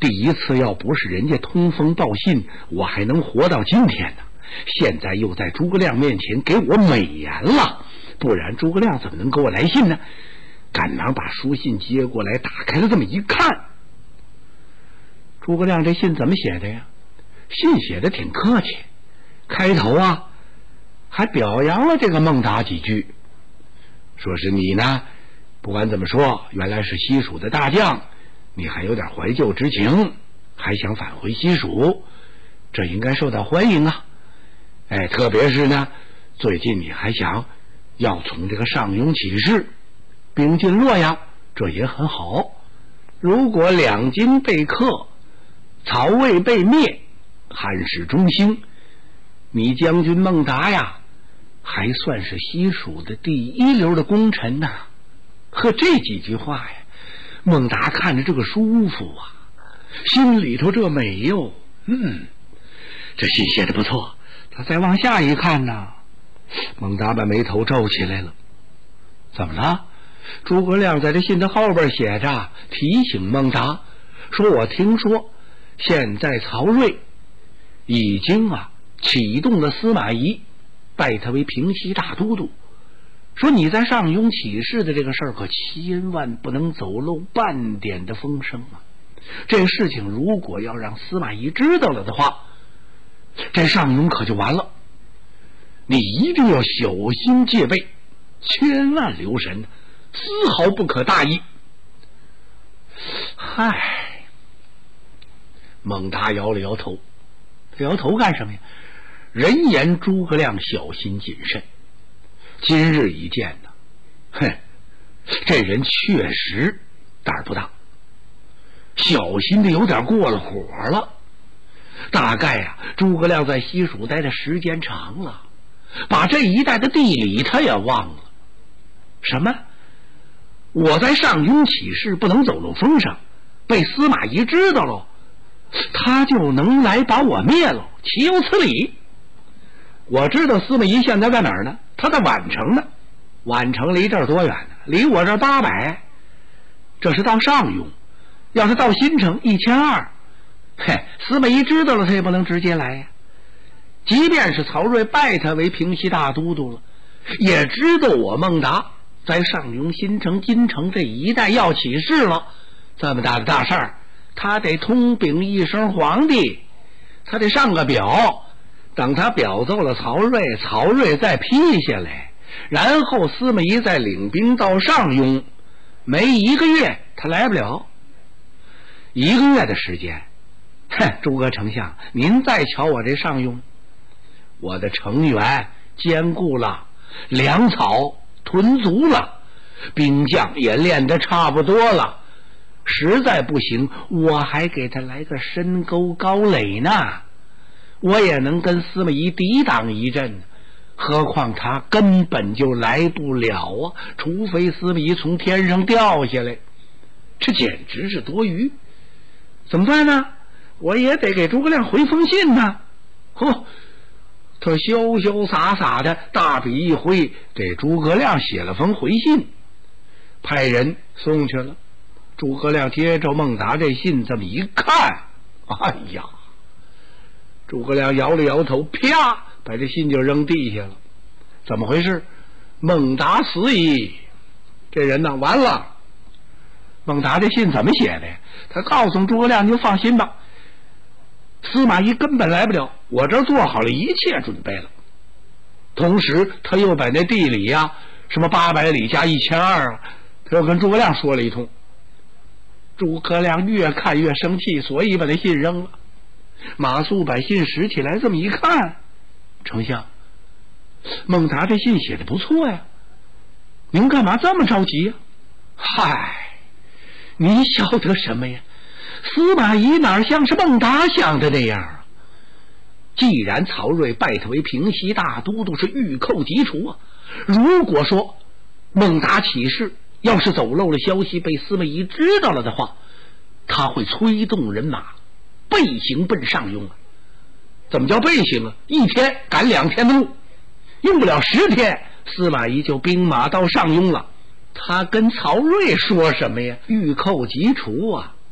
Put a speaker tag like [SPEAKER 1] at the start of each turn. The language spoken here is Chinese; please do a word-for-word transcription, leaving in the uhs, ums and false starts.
[SPEAKER 1] 第一次要不是人家通风报信，我还能活到今天呢。现在又在诸葛亮面前给我美言了，不然诸葛亮怎么能给我来信呢？赶忙把书信接过来，打开了这么一看，诸葛亮这信怎么写的呀？信写的挺客气，开头啊还表扬了这个孟达几句，说是你呢不管怎么说原来是西蜀的大将，你还有点怀旧之情，还想返回西蜀，这应该受到欢迎啊。哎，特别是呢最近你还想要从这个上庸起事，兵进洛阳，这也很好。如果两京被克，曹魏被灭，汉室中兴，你将军孟达呀还算是西蜀的第一流的功臣呐、啊。呵，这几句话呀，孟达看着这个舒服啊，心里头这美哟。嗯，这信写的不错。他再往下一看呢，孟达把眉头皱起来了。怎么了？诸葛亮在这信的后边写着，提醒孟达说，我听说现在曹睿已经啊启动了司马懿，拜他为平西大都督，说你在上庸起事的这个事儿可千万不能走漏半点的风声啊。这事情如果要让司马懿知道了的话，这上庸可就完了，你一定要小心戒备，千万留神，丝毫不可大意。嗨，孟达摇了摇头。摇头干什么呀？人言诸葛亮小心谨慎，今日一见呢，哼，这人确实胆儿不大，小心的有点过了火了。大概啊诸葛亮在西蜀待的时间长了，把这一带的地理他也忘了。什么？我在上庸起事不能走漏风声，被司马懿知道了，他就能来把我灭了，岂有此理！我知道司马懿现在在哪儿呢？他在宛城呢。宛城离这儿多远呢？离我这儿八百，这是到上庸。要是到新城一千二，嘿，司马懿知道了，他也不能直接来呀。即便是曹睿拜他为平西大都督了，也知道我孟达在上庸、新城、金城这一带要起事了。这么大的大事儿，他得通禀一声皇帝，他得上个表，等他表奏了曹睿，曹睿再批下来，然后司马懿再领兵到上庸，没一个月他来不了。一个月的时间，哼，诸葛丞相，您再瞧我这上庸，我的城垣坚固了，粮草屯足了，兵将也练得差不多了，实在不行我还给他来个深沟高垒呢，我也能跟司马懿抵挡一阵，何况他根本就来不了啊，除非司马懿从天上掉下来，这简直是多余。怎么办呢？我也得给诸葛亮回封信呢。呵，他潇潇洒洒的大笔一挥，给诸葛亮写了封回信，派人送去了。诸葛亮接着孟达这信这么一看，哎呀，诸葛亮摇了摇头，啪，把这信就扔地下了。怎么回事？孟达死矣！这人呢，完了。孟达这信怎么写的呀？他告诉诸葛亮，你就放心吧，司马懿根本来不了，我这做好了一切准备了。同时他又把那地理呀、啊，什么八百里加一千二啊，他又跟诸葛亮说了一通。诸葛亮越看越生气，所以把那信扔了。马谡把信拾起来，这么一看，丞相，孟达这信写的不错呀，您干嘛这么着急呀？嗨，你晓得什么呀？司马懿哪像是孟达想的那样啊？既然曹睿拜他为平西大都督是欲寇即除啊，如果说孟达起事要是走漏了消息，被司马懿知道了的话，他会催动人马背行奔上庸啊。怎么叫背行啊？一天赶两天的路，用不了十天，司马懿就兵马到上庸了。他跟曹睿说什么呀？欲寇即除啊，